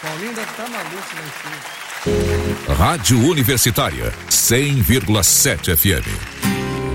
Paulinho deve estar maluco lá em cima. Rádio Universitária, 100,7 FM.